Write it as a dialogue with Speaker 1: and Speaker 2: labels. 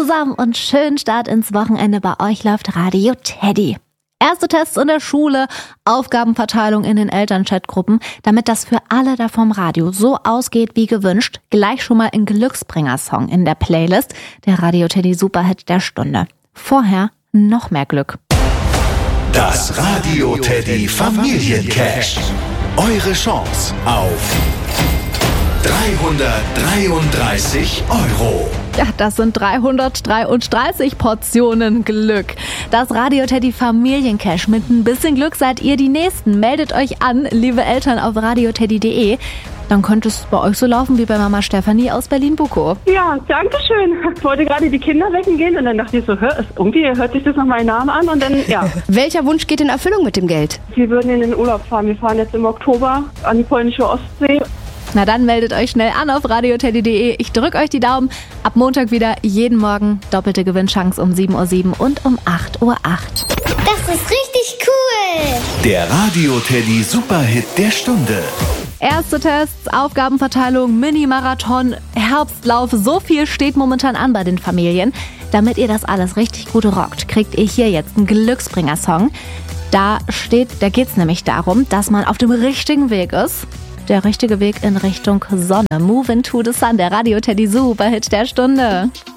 Speaker 1: zusammen und schönen Start ins Wochenende. Bei euch läuft Radio Teddy. Erste Tests in der Schule, Aufgabenverteilung in den Elternchatgruppen. Damit das für alle da vom Radio so ausgeht wie gewünscht, gleich schon mal ein Glücksbringer-Song in der Playlist, der Radio Teddy Superhit der Stunde. Vorher noch mehr Glück.
Speaker 2: Das Radio Teddy Familiencash. Eure Chance auf 333 €.
Speaker 1: Ja, das sind 333 Portionen Glück. Das Radio Teddy Familiencash. Mit ein bisschen Glück seid ihr die Nächsten. Meldet euch an, liebe Eltern, auf radioteddy.de. Dann könnte es bei euch so laufen wie bei Mama Stefanie aus Berlin-Bukow.
Speaker 3: Ja, danke schön. Ich wollte gerade die Kinder wecken gehen und dann dachte ich so, irgendwie hört sich das nach meinem Namen an und dann, ja.
Speaker 4: Welcher Wunsch geht in Erfüllung mit dem Geld?
Speaker 3: Wir würden in den Urlaub fahren. Wir fahren jetzt im Oktober an die polnische Ostsee.
Speaker 1: Na dann meldet euch schnell an auf radioteddy.de. Ich drücke euch die Daumen. Ab Montag wieder jeden Morgen doppelte Gewinnchance um 7:07 Uhr und um 8:08 Uhr.
Speaker 5: Das ist richtig cool.
Speaker 2: Der Radio Teddy Superhit der Stunde.
Speaker 1: Erste Tests, Aufgabenverteilung, Mini-Marathon, Herbstlauf. So viel steht momentan an bei den Familien. Damit ihr das alles richtig gut rockt, kriegt ihr hier jetzt einen Glücksbringer-Song. Da geht's nämlich darum, dass man auf dem richtigen Weg ist. Der richtige Weg in Richtung Sonne. Move into the Sun, der Radio Teddy Superhit der Stunde.